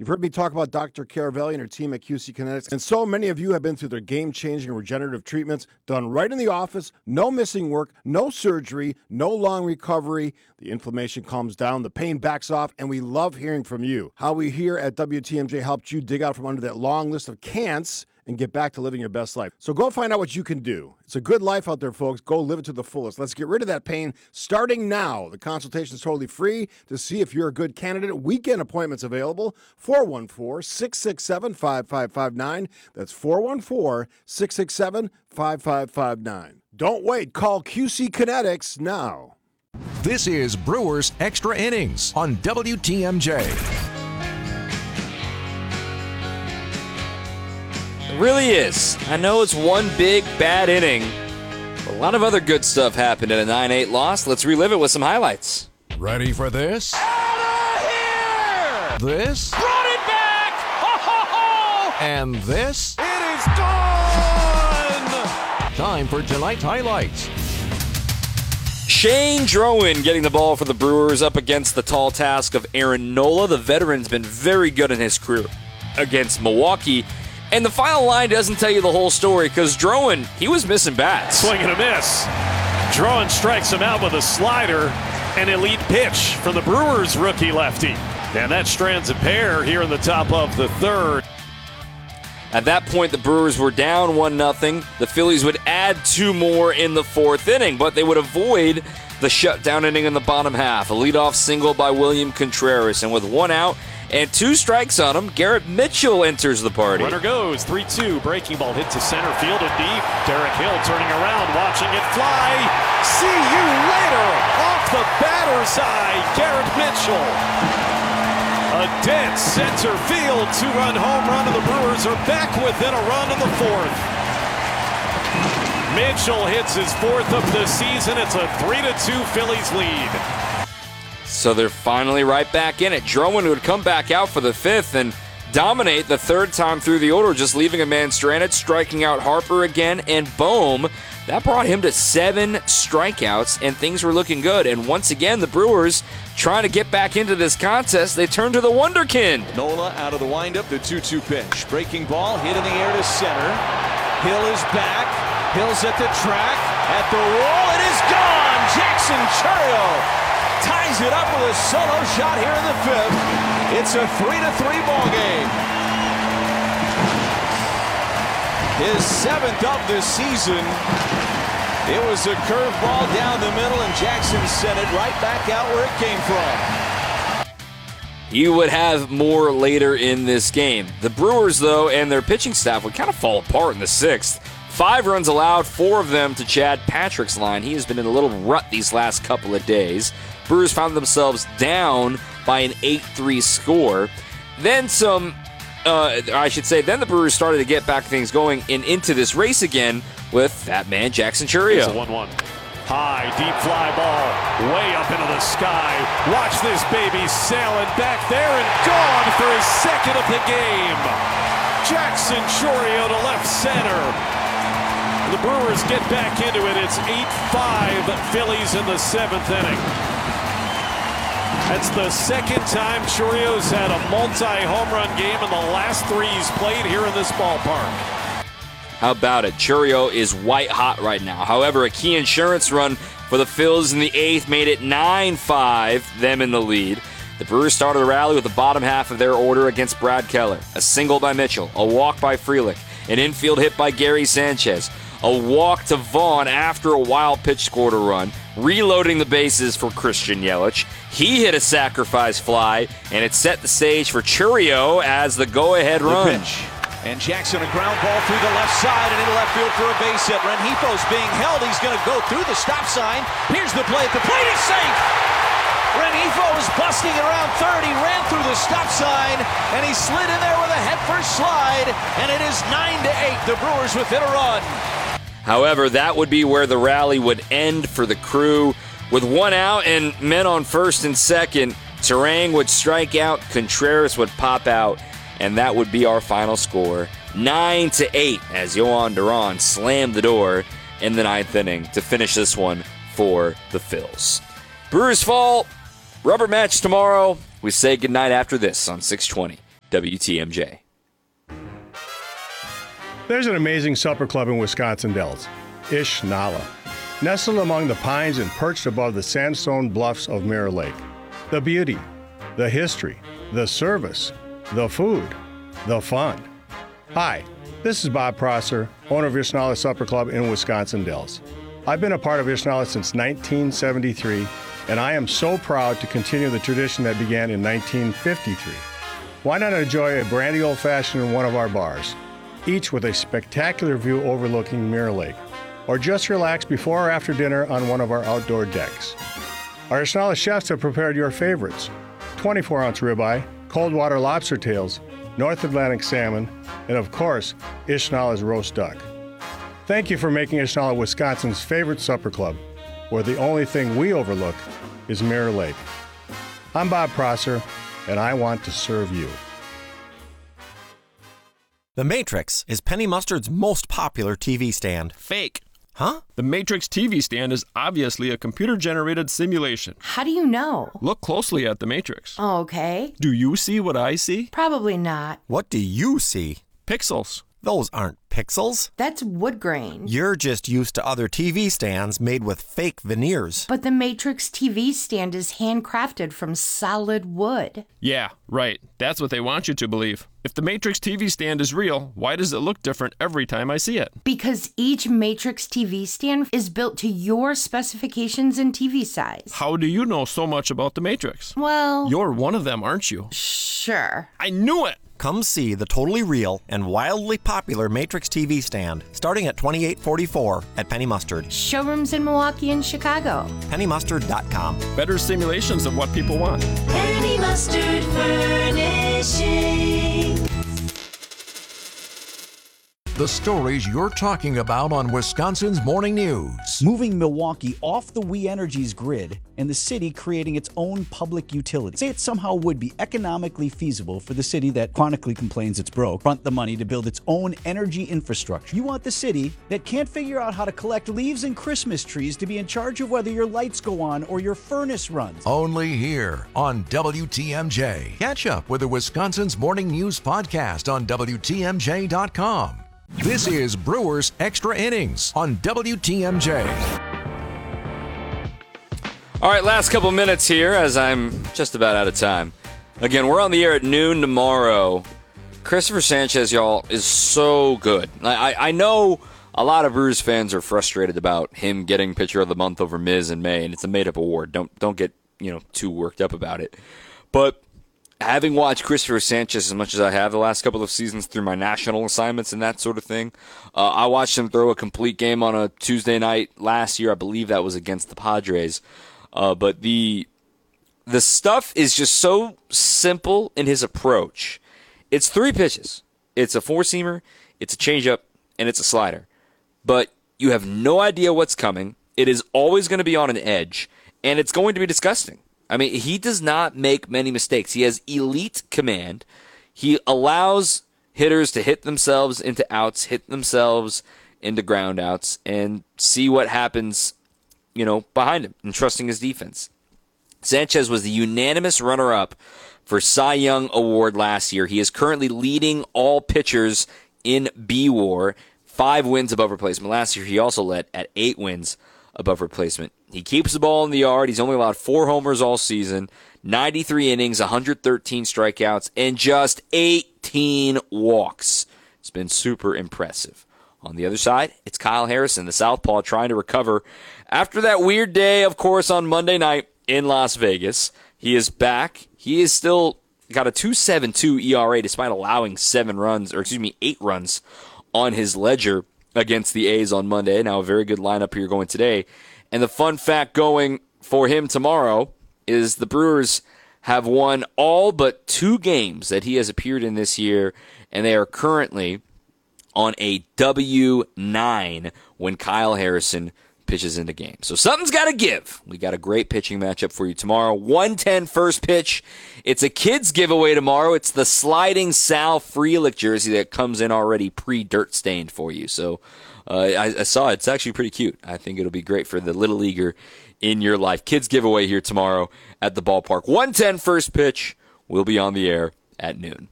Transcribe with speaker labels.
Speaker 1: You've heard me talk about Dr. Caravelli and her team at QC Kinetics, and so many of you have been through their game-changing regenerative treatments done right in the office, no missing work, no surgery, no long recovery. The inflammation calms down, the pain backs off, and we love hearing from you. How we here at WTMJ helped you dig out from under that long list of can'ts and get back to living your best life. So go find out what you can do. It's a good life out there, folks. Go live it to the fullest. Let's get rid of that pain starting now. The consultation is totally free to see if you're a good candidate. Weekend appointments available. 414-667-5559. That's 414-667-5559. Don't wait. Call QC Kinetics now.
Speaker 2: This is Brewers Extra Innings on WTMJ.
Speaker 3: It really is. I know it's one big bad inning. A lot of other good stuff happened in a 9-8 loss. Let's relive it with some highlights.
Speaker 2: Ready for this?
Speaker 4: Out of here!
Speaker 2: This?
Speaker 4: Brought it back! Ho, ho, ho!
Speaker 2: And this?
Speaker 4: It is done!
Speaker 2: Time for tonight's highlights.
Speaker 3: Shane Drowan getting the ball for the Brewers up against the tall task of Aaron Nola. The veteran's been very good in his career against Milwaukee. And the final line doesn't tell you the whole story because Drowan, he was missing bats.
Speaker 5: Swing and a miss. Drowan strikes him out with a slider. An elite pitch from the Brewers rookie lefty. And that strands a pair here in the top of the third.
Speaker 3: At that point, the Brewers were down 1-0. The Phillies would add 2 more in the 4th inning, but they would avoid the shutdown inning in the bottom half. A leadoff single by William Contreras, and with 1 out and 2 strikes on him, Garrett Mitchell enters the party.
Speaker 5: Runner goes, 3-2, breaking ball hit to center field and deep. Derek Hill turning around, watching it fly. See you later, off the batter's eye, Garrett Mitchell. A dead center field 2-run home run, and the Brewers are back within a run in the 4th. Mitchell hits his 4th of the season. It's a 3-2 Phillies lead.
Speaker 3: So they're finally right back in it. Drowan would come back out for the 5th and dominate the 3rd time through the order, just leaving a man stranded, striking out Harper again, and boom. That brought him to 7 strikeouts, and things were looking good. And once again, the Brewers trying to get back into this contest. They turn to the Wonderkind.
Speaker 6: Nola out of the windup, the 2-2 pitch. Breaking ball, hit in the air to center. Hill is back. Hill's at the track. At the wall, it is gone. Jackson Chourio ties it up with a solo shot here in the 5th. It's a 3-3 ball game. His 7th of the season. It was a curveball down the middle, and Jackson sent it right back out where it came from.
Speaker 3: You would have more later in this game. The Brewers, though, and their pitching staff would kind of fall apart in the 6th. 5 runs allowed, 4 of them to Chad Patrick's line. He has been in a little rut these last couple of days. Brewers found themselves down by an 8-3 score. Then then the Brewers started to get back things going and into this race again with that man, Jackson Chourio.
Speaker 5: It's a 1-1. High, deep fly ball, way up into the sky. Watch this baby sailing back there and gone for his 2nd of the game. Jackson Chourio to left center. The Brewers get back into it. It's 8-5 Phillies in the 7th inning. That's the 2nd time Chourio's had a multi-home run game in the last 3 he's played here in this ballpark.
Speaker 3: How about it? Chourio is white hot right now. However, a key insurance run for the Phils in the 8th made it 9-5, them in the lead. The Brewers started a rally with the bottom half of their order against Brad Keller. A single by Mitchell, a walk by Frelick, an infield hit by Gary Sanchez, a walk to Vaughn after a wild pitch scored a run, reloading the bases for Christian Yelich. He hit a sacrifice fly, and it set the stage for Chourio as the go-ahead run.
Speaker 6: Pitch. And Jackson, a ground ball through the left side and into left field for a base hit. Rengifo's being held. He's going to go through the stop sign. Here's the play. The plate is safe. Rengifo was busting around third. He ran through the stop sign, and he slid in there with a headfirst slide, and it is 9-8. The Brewers within a run.
Speaker 3: However, that would be where the rally would end for the Crew. With 1 out and men on 1st and 2nd, Turang would strike out, Contreras would pop out, and that would be our final score. 9-8 as Yohan Duran slammed the door in the 9th inning to finish this one for the Phils. Brewers fall, rubber match tomorrow. We say goodnight after this on 620. WTMJ.
Speaker 7: There's an amazing supper club in Wisconsin Dells, Ish Nala, nestled among the pines and perched above the sandstone bluffs of Mirror Lake. The beauty, the history, the service, the food, the fun. Hi, this is Bob Prosser, owner of Ish Nala Supper Club in Wisconsin Dells. I've been a part of Ish Nala since 1973, and I am so proud to continue the tradition that began in 1953. Why not enjoy a brandy old-fashioned in one of our bars, each with a spectacular view overlooking Mirror Lake, or just relax before or after dinner on one of our outdoor decks. Our Ish Nala chefs have prepared your favorites: 24-ounce ribeye, cold water lobster tails, North Atlantic salmon, and of course, Ish Nala's roast duck. Thank you for making Ish Nala Wisconsin's favorite supper club, where the only thing we overlook is Mirror Lake. I'm Bob Prosser, and I want to serve you.
Speaker 8: The Matrix is Penny Mustard's most popular TV stand.
Speaker 9: Fake.
Speaker 8: Huh?
Speaker 9: The Matrix TV stand is obviously a computer-generated simulation.
Speaker 10: How do you know?
Speaker 9: Look closely at the Matrix.
Speaker 10: Okay.
Speaker 9: Do you see what I see?
Speaker 10: Probably not.
Speaker 8: What do you see?
Speaker 9: Pixels.
Speaker 8: Those aren't pixels.
Speaker 10: That's wood grain.
Speaker 8: You're just used to other TV stands made with fake veneers.
Speaker 10: But the Matrix TV stand is handcrafted from solid wood.
Speaker 9: Yeah, right. That's what they want you to believe. If the Matrix TV stand is real, why does it look different every time I see it?
Speaker 10: Because each Matrix TV stand is built to your specifications and TV size.
Speaker 9: How do you know so much about the Matrix?
Speaker 10: Well...
Speaker 9: You're one of them, aren't you?
Speaker 10: Sure.
Speaker 9: I knew it!
Speaker 8: Come see the totally real and wildly popular Matrix TV stand, starting at $28.44 at Penny Mustard.
Speaker 10: Showrooms in Milwaukee and Chicago.
Speaker 8: PennyMustard.com.
Speaker 9: Better simulations of what people want.
Speaker 11: Penny Mustard Furnishing.
Speaker 2: The stories you're talking about on Wisconsin's Morning News.
Speaker 12: Moving Milwaukee off the We Energies grid and the city creating its own public utility. Say it somehow would be economically feasible for the city that chronically complains it's broke, front the money to build its own energy infrastructure. You want the city that can't figure out how to collect leaves and Christmas trees to be in charge of whether your lights go on or your furnace runs.
Speaker 2: Only here on WTMJ. Catch up with the Wisconsin's Morning News podcast on WTMJ.com. This is Brewers Extra Innings on WTMJ.
Speaker 3: All right, last couple minutes here as I'm just about out of time. Again, we're on the air at noon tomorrow. Christopher Sanchez, y'all, is so good. I know a lot of Brewers fans are frustrated about him getting Pitcher of the Month over Miz in May, and it's a made-up award. Don't get too worked up about it. But having watched Christopher Sanchez as much as I have the last couple of seasons through my national assignments and that sort of thing, I watched him throw a complete game on a Tuesday night last year. I believe that was against the Padres. But the stuff is just so simple in his approach. It's 3 pitches. It's a four-seamer, it's a changeup, and it's a slider. But you have no idea what's coming. It is always going to be on an edge, and it's going to be disgusting. I mean, he does not make many mistakes. He has elite command. He allows hitters to hit themselves into outs, hit themselves into ground outs, and see what happens, behind him, and trusting his defense. Sanchez was the unanimous runner-up for Cy Young Award last year. He is currently leading all pitchers in B-WAR, 5 wins above replacement. Last year, he also led at 8 wins above replacement. He keeps the ball in the yard. He's only allowed 4 homers all season, 93 innings, 113 strikeouts, and just 18 walks. It's been super impressive. On the other side, it's Kyle Harrison, the southpaw, trying to recover after that weird day, of course, on Monday night in Las Vegas. He is back. He is still got a 2.72 ERA despite allowing 8 runs on his ledger against the A's on Monday. Now a very good lineup here going today. And the fun fact going for him tomorrow is the Brewers have won all but 2 games that he has appeared in this year, and they are currently on a W9 when Kyle Harrison pitches into games. So something's got to give. We got a great pitching matchup for you tomorrow. 1:10 first pitch. It's a kids giveaway tomorrow. It's the sliding Sal Frelick jersey that comes in already pre-dirt stained for you. So I saw it. It's actually pretty cute. I think it'll be great for the little leaguer in your life. Kids giveaway here tomorrow at the ballpark. 1:10 first pitch. We'll be on the air at noon.